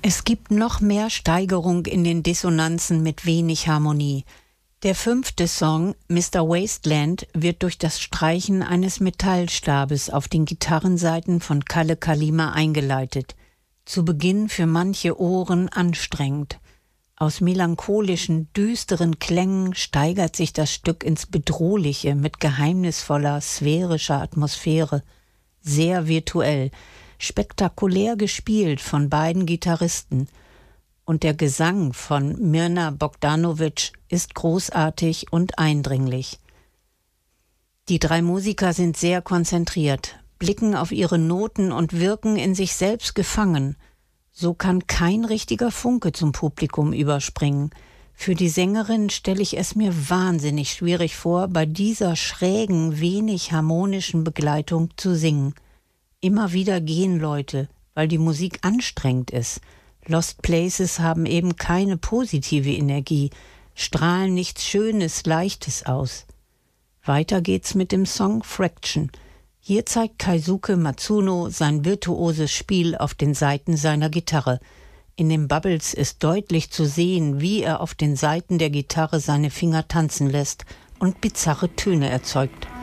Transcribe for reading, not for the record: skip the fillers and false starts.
Es gibt noch mehr Steigerung in den Dissonanzen mit wenig Harmonie. Der 5. Song, Mr. Wasteland, wird durch das Streichen eines Metallstabes auf den Gitarrensaiten von Kalle Kalima eingeleitet. Zu Beginn für manche Ohren anstrengend. Aus melancholischen, düsteren Klängen steigert sich das Stück ins Bedrohliche mit geheimnisvoller, sphärischer Atmosphäre. Sehr virtuell, spektakulär gespielt von beiden Gitarristen. Und der Gesang von Mirna Bogdanovic ist großartig und eindringlich. Die 3 Musiker sind sehr konzentriert, blicken auf ihre Noten und wirken in sich selbst gefangen. So kann kein richtiger Funke zum Publikum überspringen. Für die Sängerin stelle ich es mir wahnsinnig schwierig vor, bei dieser schrägen, wenig harmonischen Begleitung zu singen. Immer wieder gehen Leute, weil die Musik anstrengend ist. Lost Places haben eben keine positive Energie, strahlen nichts Schönes, Leichtes aus. Weiter geht's mit dem Song Fraction. Hier zeigt Keisuke Matsuno sein virtuoses Spiel auf den Saiten seiner Gitarre. In den Bubbles ist deutlich zu sehen, wie er auf den Saiten der Gitarre seine Finger tanzen lässt und bizarre Töne erzeugt.